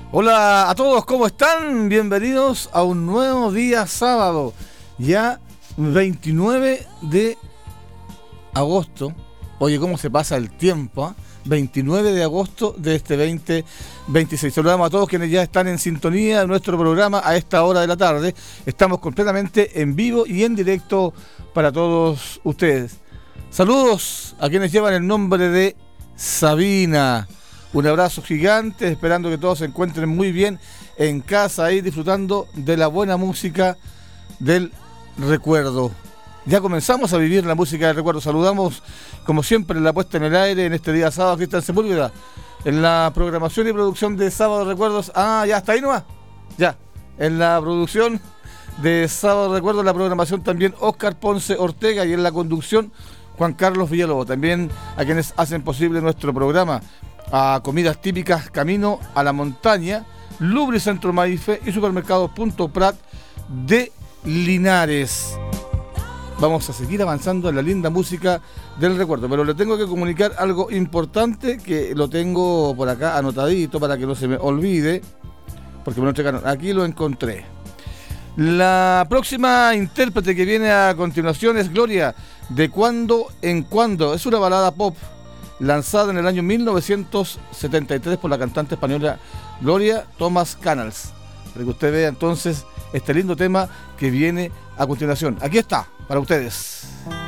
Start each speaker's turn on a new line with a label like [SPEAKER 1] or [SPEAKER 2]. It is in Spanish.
[SPEAKER 1] Hola a todos, ¿cómo están? Bienvenidos a un nuevo día sábado, ya 29 de agosto. Oye, cómo se pasa el tiempo, ¿eh? 29 de agosto de este 2026. Saludamos a todos quienes ya están en sintonía de nuestro programa a esta hora de la tarde. Estamos completamente en vivo y en directo para todos ustedes. Saludos a quienes llevan el nombre de Sabina. Un abrazo gigante, esperando que todos se encuentren muy bien en casa, ahí disfrutando de la buena música del recuerdo. Ya comenzamos a vivir la música del recuerdo. Saludamos, como siempre, en la puesta en el aire en este día sábado, Cristian Sepúlveda. En la programación y producción de Sábado Recuerdos. Ah, ya está ahí nomás. Ya. En la producción de Sábado Recuerdos, la programación también Óscar Ponce Ortega, y en la conducción Juan Carlos Villalobos. También a quienes hacen posible nuestro programa. A Comidas Típicas Camino a la Montaña, Lubricentro Maife y Supermercados Punto Prat de Linares. Vamos a seguir avanzando en la linda música del recuerdo, pero le tengo que comunicar algo importante que lo tengo por acá anotadito para que no se me olvide, porque me lo entregaron. Aquí lo encontré. La próxima intérprete que viene a continuación es Gloria, de Cuando en Cuando. Es una balada pop lanzada en el año 1973 por la cantante española Gloria Thomas Canals. Para que usted vea entonces este lindo tema que viene a continuación. Aquí está, para ustedes.